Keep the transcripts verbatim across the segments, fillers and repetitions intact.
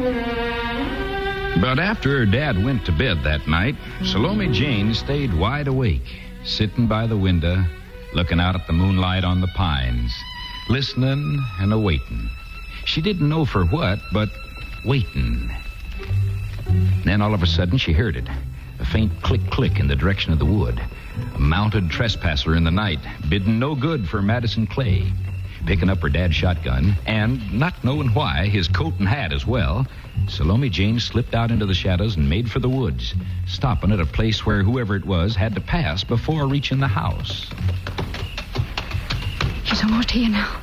But after her dad went to bed that night, Salome Jane stayed wide awake, sitting by the window, looking out at the moonlight on the pines, listening and a-waiting. She didn't know for what, but waiting. Then all of a sudden she heard it, a faint click-click in the direction of the wood. A mounted trespasser in the night, bidding no good for Madison Clay. Picking up her dad's shotgun, and, not knowing why, his coat and hat as well, Salome Jane slipped out into the shadows and made for the woods, stopping at a place where whoever it was had to pass before reaching the house. He's almost here now.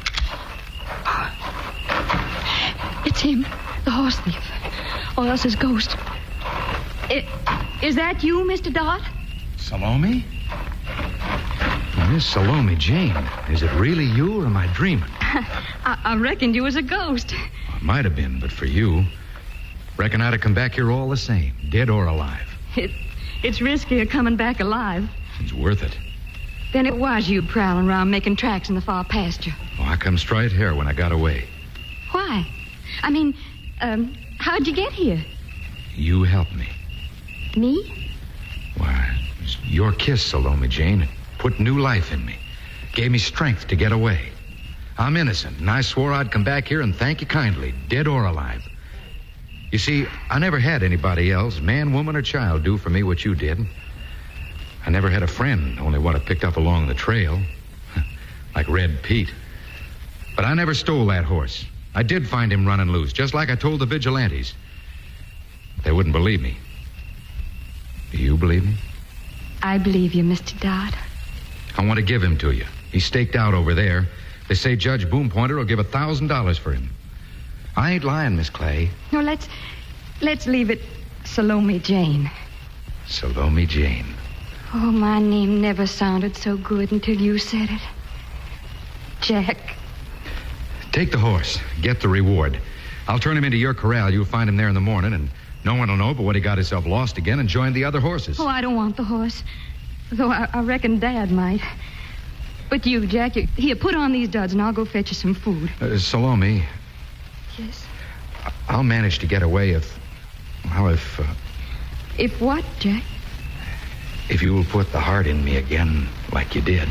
It's him, the horse thief, or else his ghost. I, is that you, Mister Dodd? Salome? Miss Salome Jane, is it really you or am I dreaming? I, I reckoned you was a ghost. Well, it might have been, but for you, reckon I'd have come back here all the same, dead or alive. It, it's riskier coming back alive. It's worth it. Then it was you prowling around making tracks in the far pasture. Oh, I come straight here when I got away. Why? I mean, um, how'd you get here? You helped me. Me? Why, it was your kiss, Salome Jane. It put new life in me. Gave me strength to get away. I'm innocent, and I swore I'd come back here and thank you kindly, dead or alive. You see, I never had anybody else, man, woman, or child, do for me what you did. I never had a friend, only what I picked up along the trail. Like Red Pete. But I never stole that horse. I did find him running loose, just like I told the vigilantes. They wouldn't believe me. Do you believe me? I believe you, Mister Dodd. I want to give him to you. He's staked out over there. They say Judge Boompointer will give a thousand dollars for him. I ain't lying, Miss Clay. No, let's let's leave it Salome Jane. Salome Jane. Oh, my name never sounded so good until you said it. Jack. Take the horse. Get the reward. I'll turn him into your corral. You'll find him there in the morning, and no one will know but what he got himself lost again and joined the other horses. Oh, I don't want the horse. Though I, I reckon Dad might. But you, Jack, you, here, put on these duds and I'll go fetch you some food. Uh, Salome. Yes? I'll manage to get away if... Well, if... Uh, if what, Jack? If you will put the heart in me again like you did.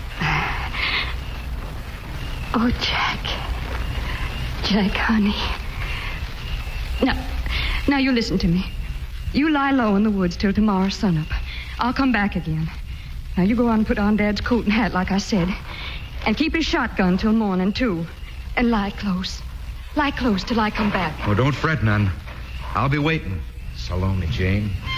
Oh, Jack. Jack, honey. Now, now you listen to me. You lie low in the woods till tomorrow's sunup. I'll come back again. Now, you go on and put on Dad's coat and hat, like I said. And keep his shotgun till morning, too. And lie close. Lie close till I come back. Oh, don't fret none. I'll be waiting, Salome Jane.